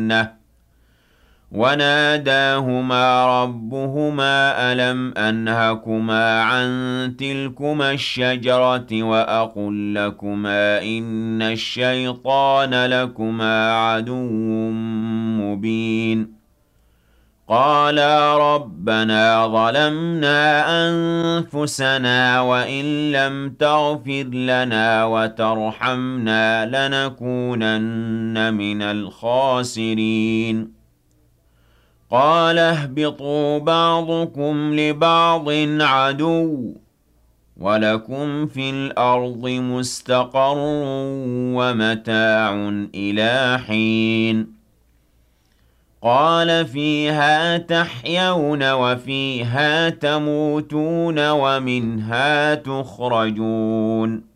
الْجَنَّةِ وناداهما ربهما ألم أنهكما عن تلكما الشجرة وأقل لكما إن الشيطان لكما عدو مبين قالا ربنا ظلمنا أنفسنا وإن لم تغفر لنا وترحمنا لنكونن من الخاسرين قال اهبطوا بعضكم لبعض عدو ولكم في الأرض مستقر ومتاع إلى حين قال فيها تحيون وفيها تموتون ومنها تخرجون